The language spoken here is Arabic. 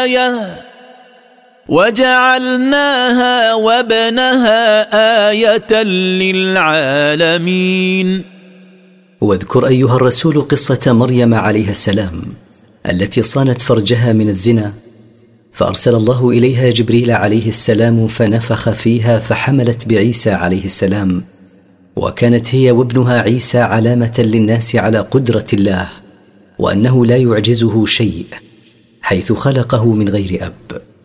آية وجعلناها وابنها آية للعالمين. واذكر أيها الرسول قصة مريم عليها السلام التي صانت فرجها من الزنا، فأرسل الله إليها جبريل عليه السلام فنفخ فيها فحملت بعيسى عليه السلام، وكانت هي وابنها عيسى علامة للناس على قدرة الله وأنه لا يعجزه شيء حيث خلقه من غير أب.